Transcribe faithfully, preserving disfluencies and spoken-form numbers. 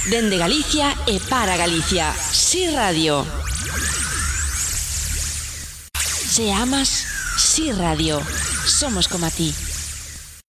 Dende Galicia e para Galicia. Si Radio. Se amas, Si Radio. Somos como a ti.